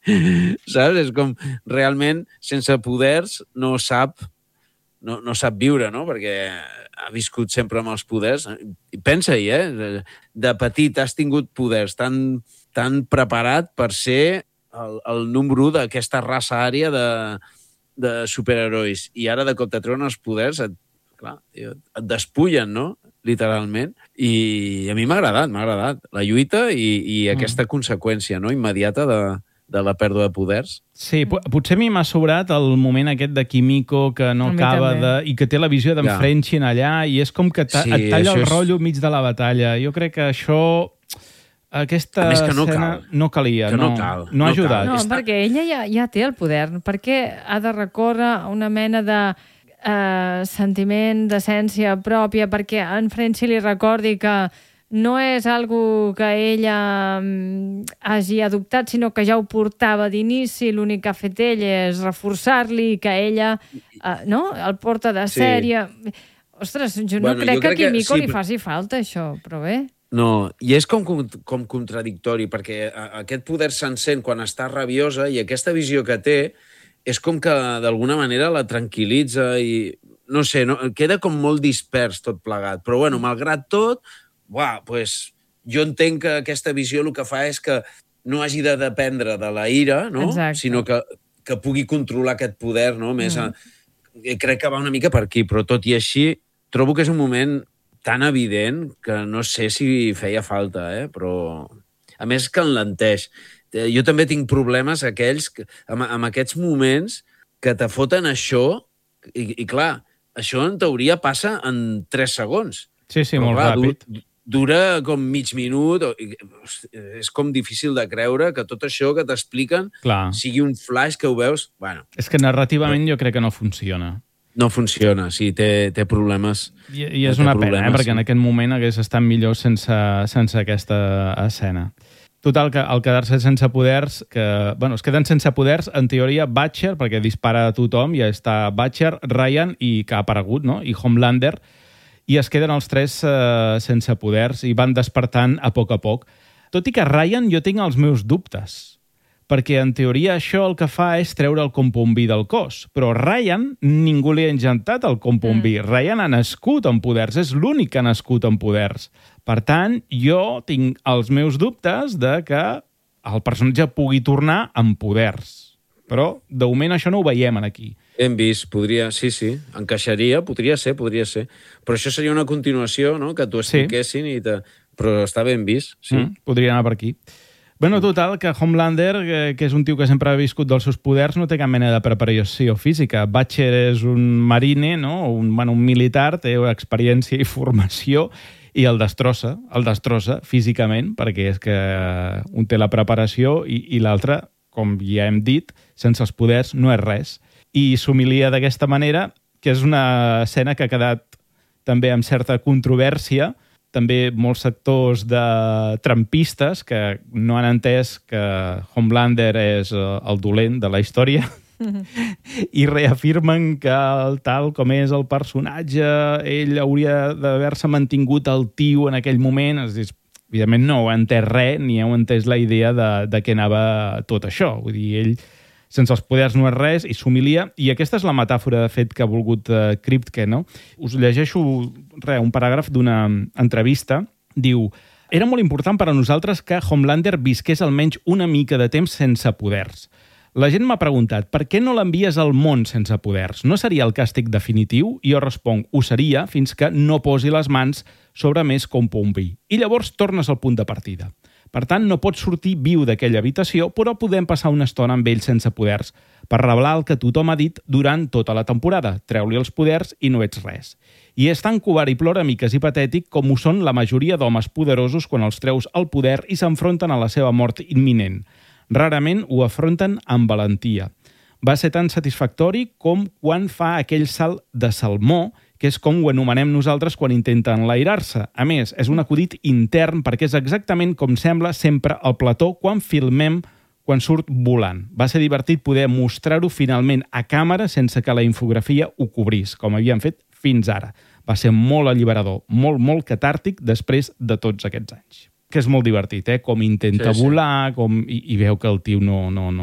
Saps? És com, realment, sense poders no sap viure, no? Perquè ha viscut sempre amb els poders. I pensa-hi, de petit has tingut poders tan preparat per ser el número 1 d'aquesta raça ària de superherois. I ara, de cop te treuen els poders, et despullen, no? Literalment. I a mi m'ha agradat la lluita i aquesta conseqüència, no? Immediata de la pèrdua de poders. Sí, potser a mi m'ha sobrat el moment aquest de Kimiko que no acaba i que té la visió d'en Frenchin allà i és com que et talla el rotllo enmig de la batalla. Jo crec que això... Aquesta escena no calia, no ha ajudat. No, perquè ella ja té el poder. Per què ha de recórrer a una mena de sentiment d'essència pròpia perquè en Frenchy li recordi que no és algo que ella hagi adoptat, sinó que ja ho portava d'inici, l'únic que ha fet ell és reforçar-li, que ella el porta de sèrie. Ostres, jo no crec que a Kimiko li faci falta això, però bé. No, i és com contradictori, perquè aquest poder se'n sent quan està rabiosa i aquesta visió que té és com que d'alguna manera la tranquil·litza i, no sé, queda com molt dispers tot plegat. Però, bueno, malgrat tot, jo entenc que aquesta visió el que fa és que no hagi de dependre de la ira, no? Sinó que pugui controlar aquest poder, no? Crec que va una mica per aquí, però tot i així trobo que és un moment tan evident que no sé si feia falta, però a més que enlenteix. Jo també tinc problemes amb aquests moments que te foten això i clar, això en teoria passa en 3 segons. Sí, molt ràpid. Dura com mig minut, és com difícil de creure que tot això que t'expliquen sigui un flash que ho veus... És que narrativament jo crec que no funciona. No funciona, sí, té problemes. I és una pena, perquè en aquest moment hagués estat millor sense aquesta escena. Total, que al quedar-se sense poders, es queden sense poders, en teoria, Butcher, perquè dispara a tothom, ja està Butcher, Ryan, i que ha aparegut, no? I Homelander, i es queden els 3 sense poders i van despertant a poc. Tot i que Ryan jo tinc els meus dubtes, perquè en teoria això el que fa és treure el compombí del cos. Però Ryan, ningú li ha injectat el compombí. Ryan ha nascut amb poders, és l'únic que ha nascut amb poders. Per tant, jo tinc els meus dubtes de que el personatge pugui tornar amb poders. Però, de moment, això no ho veiem aquí. Hem vist, sí, encaixaria, podria ser. Però això seria una continuació, no?, que t'ho expliquessin, però està ben vist, sí. Podria anar per aquí. Bueno, total, que Homelander, que és un tio que sempre ha viscut dels seus poders, no té cap mena de preparació física. Butcher és un marine, no? Un militar, té experiència i formació, i el destrossa físicament, perquè és que un té la preparació i l'altre, com ja hem dit, sense els poders no és res. I s'humilia d'aquesta manera, que és una escena que ha quedat també amb certa controvèrsia, també molts sectors de trumpistes que no han entès que Homelander és el dolent de la història i reafirmen que tal com és el personatge, ell hauria d'haver-se mantingut el tio en aquell moment. És dir, evidentment no heu entès res ni heu entès la idea de què anava tot això. Vull dir, ell sense els poders no és res i s'humilia. I aquesta és la metàfora, de fet, que ha volgut Kripke, no? Us llegeixo un paràgraf d'una entrevista. Diu: era molt important per a nosaltres que Homelander visqués almenys una mica de temps sense poders. La gent m'ha preguntat, per què no l'envies al món sense poders? No seria el càstig definitiu? I jo responc, ho seria fins que no posi les mans sobre més compombí. I llavors tornes al punt de partida. Per tant, no pots sortir viu d'aquella habitació, però podem passar una estona amb ell sense poders, per revelar el que tothom ha dit durant tota la temporada. Treu-li els poders i no ets res. I és tan covard i ploramiques i patètic com ho són la majoria d'homes poderosos quan els treus el poder i s'enfronten a la seva mort imminent. Rarament ho afronten amb valentia. Va ser tan satisfactori com quan fa aquell salt de salmó, que és com ho anomenem nosaltres quan intenta enlairar-se. A més, és un acudit intern perquè és exactament com sembla sempre al plató quan filmem quan surt volant. Va ser divertit poder mostrar-ho finalment a càmera sense que la infografia ho cobrís, com havíem fet fins ara. Va ser molt alliberador, molt catàrtic després de tots aquests anys. Que és molt divertit, com intenta volar, i veu que el tio no